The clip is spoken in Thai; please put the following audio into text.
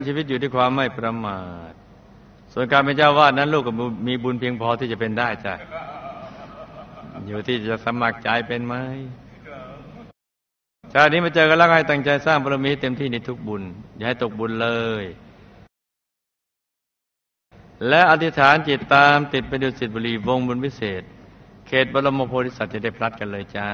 ชีวิตอยู่ที่ความไม่ประมาทส่วนการเป็นเจ้าวาดนั้นลูกก็มีบุญเพียงพอที่จะเป็นได้จ้ะอยู่ที่จะสมัครใจเป็นไหมชาตินี้มาเจอกันแล้วให้ตั้งใจสร้างบารมีเต็มที่ในทุกบุญอย่าให้ตกบุญเลยและอธิษฐานจิตตามติดไปดุสิตบุรีวงบุญวิเศษเขตบรมโพธิสัตว์จะได้พลัดกันเลยจ้า